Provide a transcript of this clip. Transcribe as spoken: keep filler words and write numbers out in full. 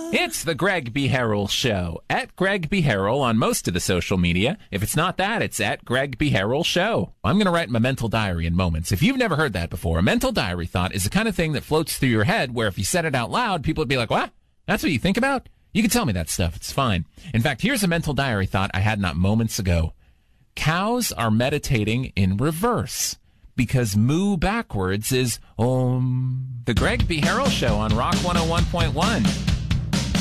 It's the Greg B. Harrell Show. At Greg B. Harrell on most of the social media. If it's not that, it's at Greg B. Harrell Show. I'm going to write my mental diary in moments. If you've never heard that before, a mental diary thought is the kind of thing that floats through your head where if you said it out loud, people would be like, what? That's what you think about? You can tell me that stuff. It's fine. In fact, here's a mental diary thought I had not moments ago. Cows are meditating in reverse because moo backwards is om. The Greg B. Harrell Show on Rock one oh one point one.